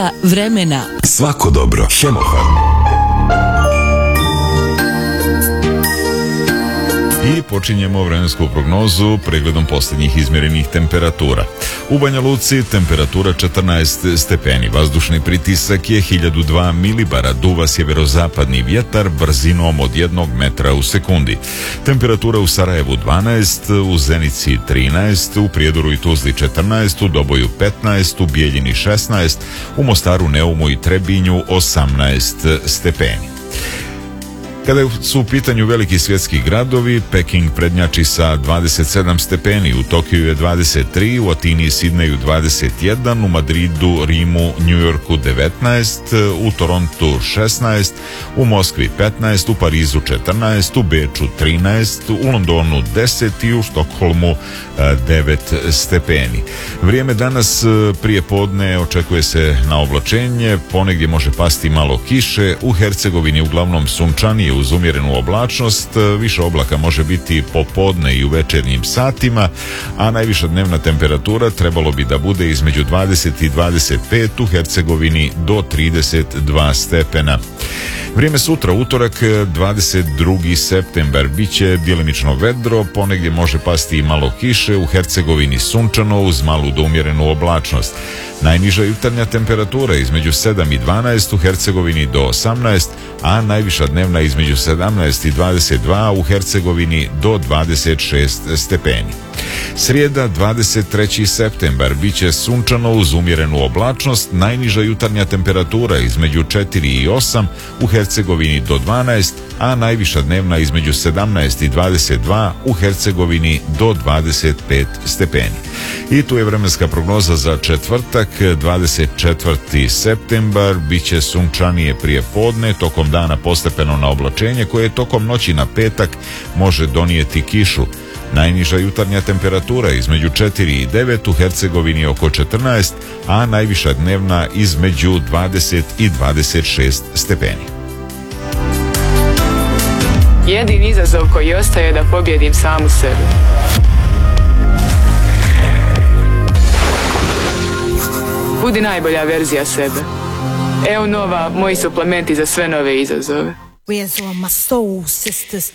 vremena. Svako dobro. Hemofarm. I počinjemo vremensku prognozu pregledom posljednjih izmjerenih temperatura. U Banja Luci temperatura 14 stepeni, vazdušni pritisak je 1002 milibara, duva sjeverozapadni vjetar brzinom od 1 metra u sekundi. Temperatura u Sarajevu 12, u Zenici 13, u Prijedoru i Tuzli 14, u Doboju 15, u Bijeljini 16, u Mostaru, Neumu i Trebinju 18 stepeni. Kada su u pitanju veliki svjetski gradovi, Peking prednjači sa 27 stepeni, u Tokiju je 23, u Atini i Sidneju 21, u Madridu, Rimu, Njujorku 19, u Torontu 16, u Moskvi 15, u Parizu 14, u Beču 13, u Londonu 10 i u Štokholmu 9 stepeni. Vrijeme danas prije podne očekuje se na oblačenje, ponegdje može pasti malo kiše, u Hercegovini uglavnom sunčanije uz umjerenu oblačnost, više oblaka može biti popodne i u večernjim satima, a najviša dnevna temperatura trebalo bi da bude između 20 i 25, u Hercegovini do 32 stepena. Vrijeme sutra, utorak 22. septembar, bit će djelimično vedro, ponegdje može pasti i malo kiše, u Hercegovini sunčano uz malu do umjerenu oblačnost. Najniža jutarnja temperatura između 7 i 12, u Hercegovini do 18, a najviša dnevna između 17 i 22, u Hercegovini do 26 stepeni. Srijeda 23. septembar bit će sunčano uz umjerenu oblačnost, najniža jutarnja temperatura između 4 i 8, u Hercegovini do 12, a najviša dnevna između 17 i 22, u Hercegovini do 25 stepeni. I tu je vremenska prognoza za četvrtak, 24. septembar, bit će sunčanije prije podne, tokom dana postepeno na oblačenje koje tokom noći na petak može donijeti kišu. Najniža jutarnja temperatura između 4 i 9, u Hercegovini oko 14, a najviša dnevna između 20 i 26 stepeni. Jedini izazov koji ostaje je da pobjedim samu sebe. Budi najbolja verzija sebe. Evo Nova, moji suplementi za sve nove izazove. Where's all my soul sisters?